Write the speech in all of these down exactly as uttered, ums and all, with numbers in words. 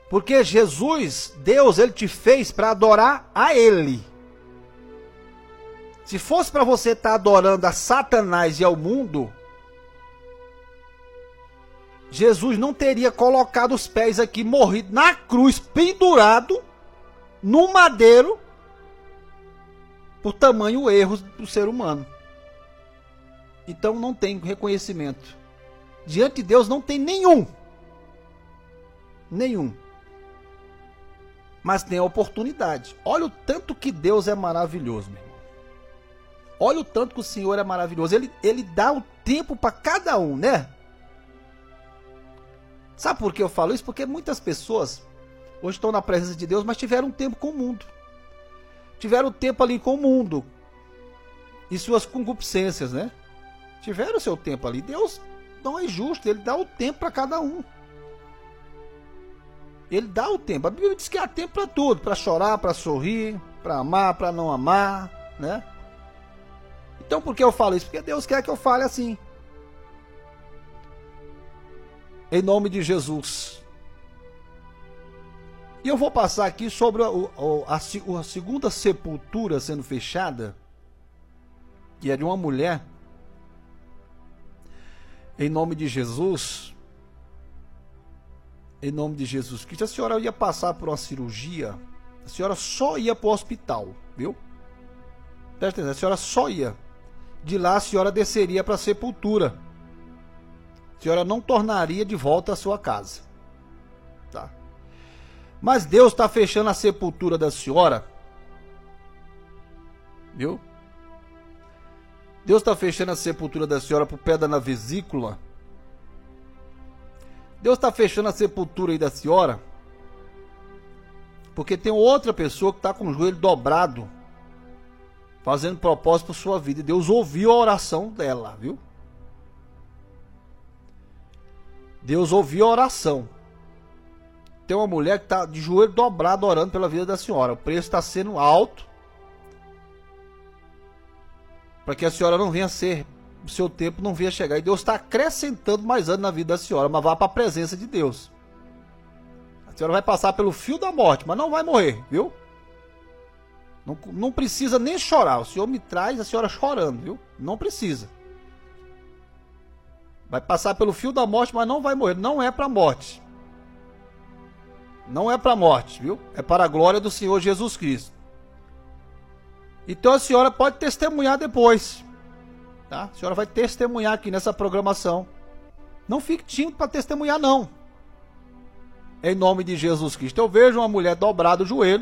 Porque Jesus, Deus, ele te fez para adorar a ele. Se fosse para você estar adorando a Satanás e ao mundo, Jesus não teria colocado os pés aqui, morrido na cruz, pendurado, no madeiro, por tamanho erro do ser humano. Então não tem reconhecimento. Diante de Deus não tem nenhum. Nenhum. Mas tem a oportunidade. Olha o tanto que Deus é maravilhoso, meu irmão. Olha o tanto que o Senhor é maravilhoso. Ele, ele dá o tempo para cada um, né? Sabe por que eu falo isso? Porque muitas pessoas hoje estão na presença de Deus, mas tiveram um tempo com o mundo. Tiveram tempo ali com o mundo. E suas concupiscências, né? Tiveram o seu tempo ali. Deus não é justo. Ele dá o tempo para cada um. Ele dá o tempo. A Bíblia diz que há tempo para tudo. Para chorar, para sorrir, para amar, para não amar, né? Então por que eu falo isso? Porque Deus quer que eu fale assim. Em nome de Jesus. E eu vou passar aqui sobre a, a, a, a segunda sepultura sendo fechada. Que é de uma mulher. Em nome de Jesus. Em nome de Jesus Cristo. A senhora ia passar por uma cirurgia. A senhora só ia para o hospital. Viu? Presta atenção. A senhora só ia. De lá a senhora desceria para a sepultura. A senhora não tornaria de volta a sua casa. Tá? Mas Deus está fechando a sepultura da senhora. Viu? Deus está fechando a sepultura da senhora por pedra na vesícula. Deus está fechando a sepultura aí da senhora. Porque tem outra pessoa que está com o joelho dobrado. Fazendo propósito para sua vida. E Deus ouviu a oração dela, viu? Deus ouviu a oração. Tem uma mulher que está de joelho dobrado orando pela vida da senhora. O preço está sendo alto. Para que a senhora não venha ser, o seu tempo não venha chegar. E Deus está acrescentando mais anos na vida da senhora. Mas vá para a presença de Deus. A senhora vai passar pelo fio da morte, mas não vai morrer, viu? Não, não precisa nem chorar. O Senhor me traz a senhora chorando, viu? Não precisa. Vai passar pelo fio da morte, mas não vai morrer. Não é para a morte. Não é para a morte, viu? É para a glória do Senhor Jesus Cristo. Então a senhora pode testemunhar depois. Tá? A senhora vai testemunhar aqui nessa programação. Não fique tímido para testemunhar, não. Em nome de Jesus Cristo. Eu vejo uma mulher dobrada o joelho.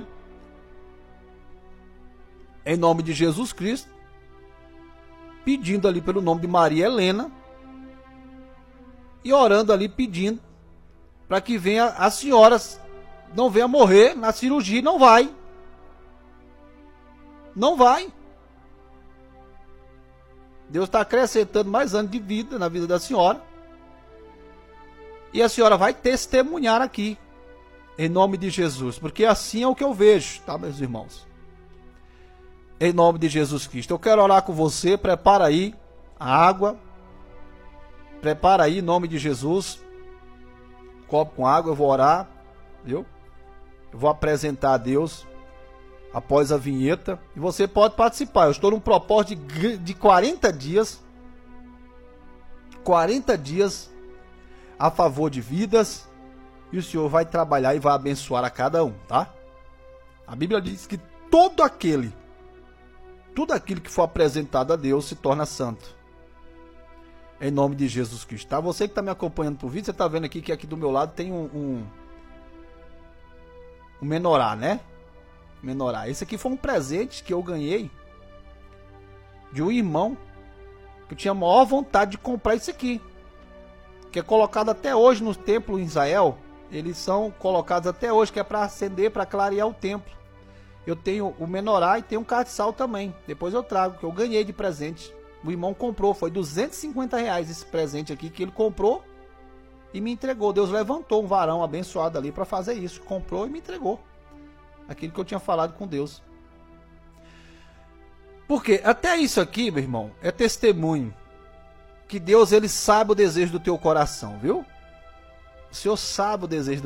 Em nome de Jesus Cristo. Pedindo ali pelo nome de Maria Helena. E orando ali pedindo. Para que venha a senhora. Não venha morrer na cirurgia. Não vai. Não vai. Deus está acrescentando mais anos de vida na vida da senhora. E a senhora vai testemunhar aqui. Em nome de Jesus. Porque assim é o que eu vejo. Tá, meus irmãos? Em nome de Jesus Cristo. Eu quero orar com você. Prepara aí a água. Prepara aí em nome de Jesus. Copo com água. Eu vou orar. Viu? Eu vou apresentar a Deus. Após a vinheta. E você pode participar. Eu estou num propósito de, de quarenta dias. quarenta dias. A favor de vidas. E o Senhor vai trabalhar e vai abençoar a cada um. Tá? A Bíblia diz que todo aquele. Tudo aquilo que for apresentado a Deus se torna santo. Em nome de Jesus Cristo. Tá? Você que está me acompanhando por vídeo. Você está vendo aqui que aqui do meu lado tem um. Um, um menorá, né? Menorá. Esse aqui foi um presente que eu ganhei de um irmão que eu tinha a maior vontade de comprar isso aqui, que é colocado até hoje no templo em Israel. Eles são colocados até hoje, que é para acender, para clarear o templo. Eu tenho o menorá e tenho um castiçal também. Depois eu trago, que eu ganhei de presente. O irmão comprou, foi duzentos e cinquenta reais esse presente aqui que ele comprou e me entregou. Deus levantou um varão abençoado ali para fazer isso. Comprou e me entregou aquilo que eu tinha falado com Deus. Porque até isso aqui, meu irmão, é testemunho que Deus, ele sabe o desejo do teu coração, viu? O Senhor sabe o desejo do